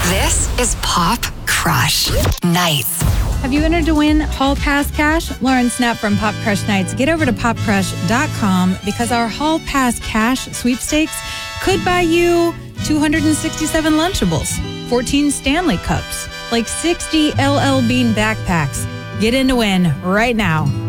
This is Pop Crush Nights. Have you entered to win Hall Pass cash? Lauren Snap from Pop Crush Nights. Get over to popcrush.com because our Hall Pass cash sweepstakes could buy you 267 Lunchables, 14 Stanley Cups, like 60 LL Bean backpacks. Get in to win right now.